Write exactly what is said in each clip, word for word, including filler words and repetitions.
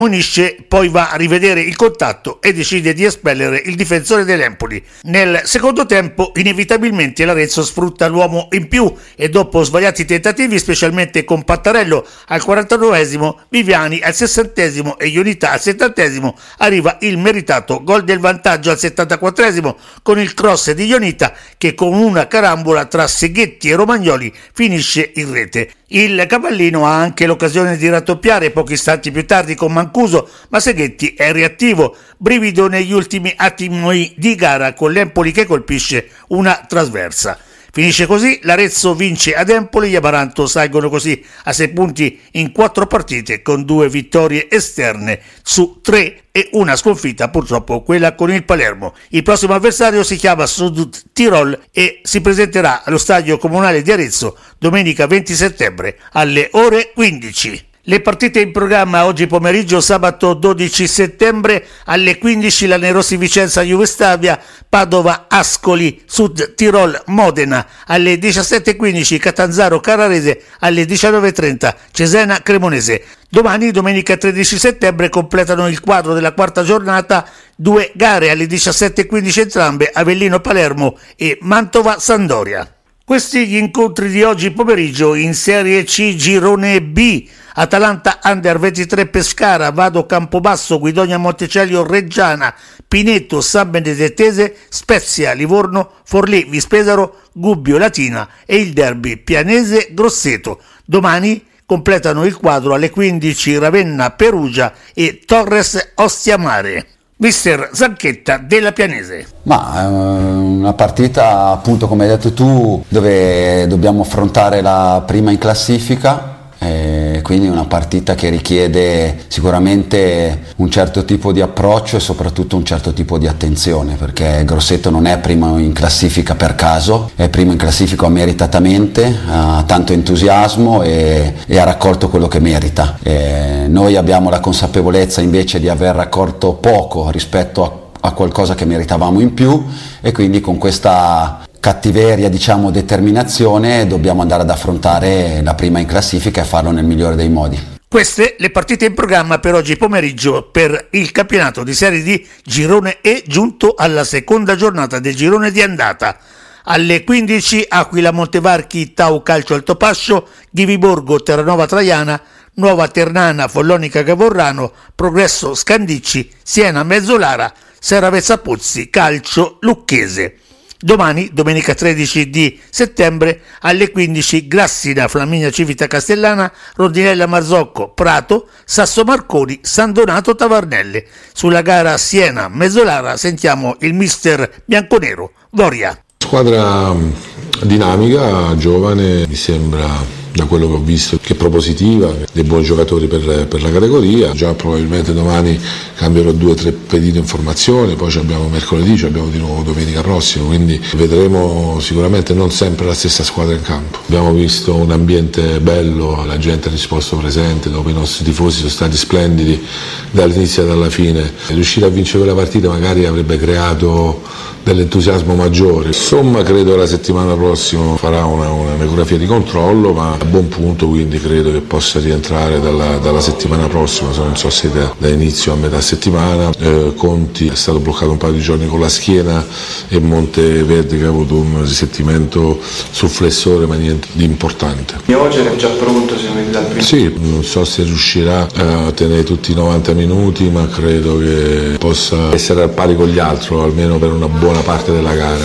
Unisce poi va a rivedere il contatto e decide di espellere il difensore dell'Empoli. Nel secondo tempo inevitabilmente l'Arezzo sfrutta l'uomo in più e dopo svariati tentativi, specialmente con Pattarello al quarantanovesimo, Viviani al sessantesimo e Ionita al settantesimo, arriva il meritato gol del vantaggio al settantaquattresimo con il cross di Ionita che con una carambola tra Seghetti e Romagnoli finisce in rete. Il Cavallino ha anche l'occasione di raddoppiare pochi istanti più tardi con Mancuso, ma Seghetti è reattivo. Brivido negli ultimi attimi di gara con l'Empoli che colpisce una trasversa. Finisce così, l'Arezzo vince ad Empoli, gli Amaranto salgono così a sei punti in quattro partite con due vittorie esterne su tre e una sconfitta, purtroppo quella con il Palermo. Il prossimo avversario si chiama Sud Tirol e si presenterà allo Stadio Comunale di Arezzo domenica venti settembre alle ore quindici. Le partite in programma oggi pomeriggio, sabato dodici settembre alle quindici: Lanerossi Vicenza Juve Stabia, Padova Ascoli Sud Tirol Modena, alle diciassette e quindici Catanzaro Carrarese, alle diciannove e trenta Cesena Cremonese. Domani, domenica tredici settembre, completano il quadro della quarta giornata due gare alle diciassette e quindici entrambe, Avellino Palermo e Mantova Sampdoria. Questi gli incontri di oggi pomeriggio. In Serie C Girone B: Atalanta Under ventitré Pescara, Vado Campobasso, Guidonia Monticello Reggiana, Pineto San Benedettese, Spezia Livorno, Forlì Vispesaro, Gubbio Latina e il derby Pianese Grosseto. Domani completano il quadro alle quindici Ravenna Perugia e Torres Ostiamare. Mister Zanchetta della Pianese. Ma è una partita, appunto, come hai detto tu, dove dobbiamo affrontare la prima in classifica, e quindi una partita che richiede sicuramente un certo tipo di approccio e soprattutto un certo tipo di attenzione, perché Grosseto non è primo in classifica per caso, è primo in classifica meritatamente, ha tanto entusiasmo e, e ha raccolto quello che merita. E noi abbiamo la consapevolezza invece di aver raccolto poco rispetto a, a qualcosa che meritavamo in più, e quindi con questa cattiveria, diciamo, determinazione, dobbiamo andare ad affrontare la prima in classifica e farlo nel migliore dei modi. Queste le partite in programma per oggi pomeriggio per il campionato di Serie D Girone E, giunto alla seconda giornata del girone di andata. Alle quindici Aquila Montevarchi Tau Calcio Altopascio, Ghiviborgo Terranova Traiana, Nuova Ternana Follonica Gavorrano, Progresso Scandicci, Siena Mezzolara, Serravezza Pozzi Calcio Lucchese. Domani, domenica tredici di settembre, alle quindici Grassina Flaminia Civita Castellana, Rondinella Marzocco Prato, Sasso Marconi San Donato Tavarnelle. Sulla gara Siena Mezzolara sentiamo il mister bianconero Voria. Squadra dinamica, giovane, mi sembra, da quello che ho visto, che è propositiva, dei buoni giocatori per, per la categoria. Già probabilmente domani cambierò due o tre pedine in formazione, poi abbiamo mercoledì, ci abbiamo di nuovo domenica prossima, quindi vedremo sicuramente non sempre la stessa squadra in campo. Abbiamo visto un ambiente bello, la gente ha risposto presente, dopo i nostri tifosi sono stati splendidi dall'inizio e dalla fine. Riuscire a vincere quella partita magari avrebbe creato dell'entusiasmo maggiore. Insomma, credo la settimana prossima farà una, una ecografia di controllo, ma a buon punto, quindi credo che possa rientrare dalla, dalla settimana prossima, non so se da, da inizio a metà settimana. eh, Conti è stato bloccato un paio di giorni con la schiena e Monteverde che ha avuto un risentimento sul flessore, ma niente di importante. E oggi è già pronto, se non dal primo. Sì, non so se riuscirà a tenere tutti i novanta minuti, ma credo che possa essere al pari con gli altri, almeno per una buona parte della gara.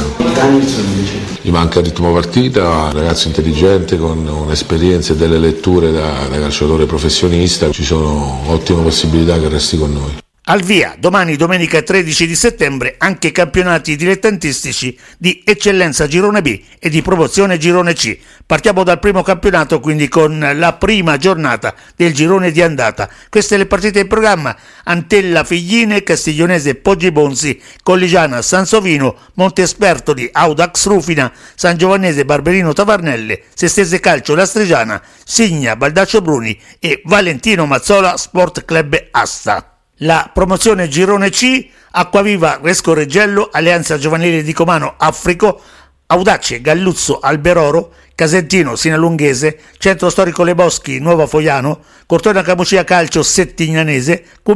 Gli manca il ritmo partita, un ragazzo intelligente con un'esperienza e delle letture da, da calciatore professionista, ci sono ottime possibilità che resti con noi. Al via domani, domenica tredici di settembre, anche campionati dilettantistici di eccellenza Girone B e di promozione Girone C. Partiamo dal primo campionato, quindi con la prima giornata del girone di andata. Queste le partite in programma: Antella Figline, Castiglionese Poggibonsi, Colligiana Sansovino, Montespertoli Audax Rufina, San Giovannese Barberino Tavarnelle, Sestese Calcio Lastrigiana, Signa Baldaccio Bruni e Valentino Mazzola Sport Club Asta. La promozione Girone C: Acquaviva Resco Reggello, Alleanza Giovanile di Comano Africo, Audace Galluzzo Alberoro, Casentino Sinalunghese, Centro Storico Le Boschi Nuova Foiano, Cortona Camucia Calcio Settignanese,